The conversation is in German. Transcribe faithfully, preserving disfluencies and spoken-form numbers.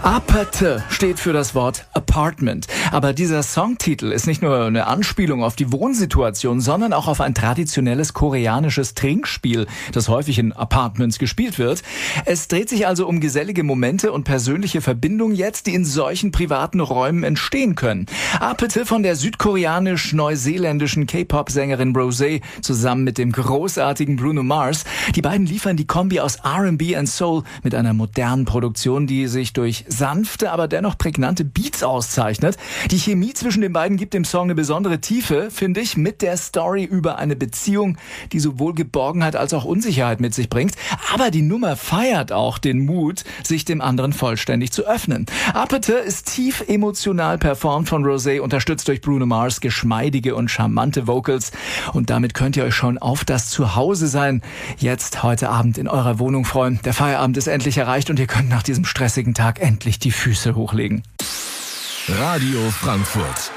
Apathe steht für das Wort Apartment. Aber dieser Songtitel ist nicht nur eine Anspielung auf die Wohnsituation, sondern auch auf ein traditionelles koreanisches Trinkspiel, das häufig in Apartments gespielt wird. Es dreht sich also um gesellige Momente und persönliche Verbindungen jetzt, die in solchen privaten Räumen entstehen können. Apathe von der südkoreanisch-neuseeländischen K-Pop-Sängerin Rosé zusammen mit dem großartigen Bruno Mars. Die beiden liefern die Kombi aus R and B und Soul mit einer modernen Produktion, die sich durch sanfte, aber dennoch prägnante Beats auszeichnet. Die Chemie zwischen den beiden gibt dem Song eine besondere Tiefe, finde ich, mit der Story über eine Beziehung, die sowohl Geborgenheit als auch Unsicherheit mit sich bringt. Aber die Nummer feiert auch den Mut, sich dem anderen vollständig zu öffnen. Apathe ist tief emotional performt von Rosé, unterstützt durch Bruno Mars, geschmeidige und charmante Vocals. Und damit könnt ihr euch schon auf das Zuhause sein jetzt heute Abend in eurer Wohnung freuen. Der Feierabend ist endlich erreicht und ihr könnt nach diesem stressigen Tag endlich die Füße hochlegen. Radio Frankfurt.